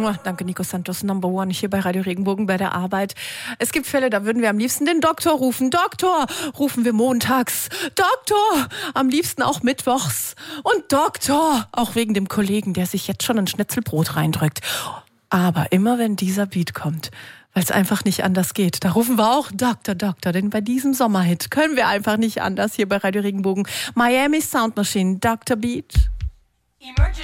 Danke, Nico Santos, Number One, hier bei Radio Regenbogen bei der Arbeit. Es gibt Fälle, da würden wir am liebsten den Doktor rufen. Doktor, rufen wir montags. Doktor, am liebsten auch mittwochs. Und Doktor, auch wegen dem Kollegen, der sich jetzt schon ein Schnitzelbrot reindrückt. Aber immer wenn dieser Beat kommt, weil es einfach nicht anders geht, da rufen wir auch Doktor, Doktor, denn bei diesem Sommerhit können wir einfach nicht anders hier bei Radio Regenbogen. Miami Sound Machine, Dr. Beat. Emergency.